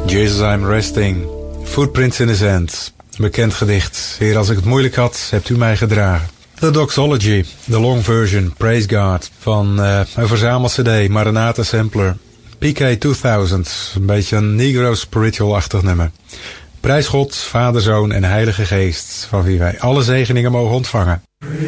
Jesus, I'm resting. Footprints in the sand. Bekend gedicht. Heer, als ik het moeilijk had, hebt u mij gedragen. The Doxology, de long version, Praise God, van een verzamel-cd, Maranatha Sampler. PK 2000, een beetje een Negro spiritual-achtig nummer. Prijs God, Vader, Zoon en Heilige Geest, van wie wij alle zegeningen mogen ontvangen.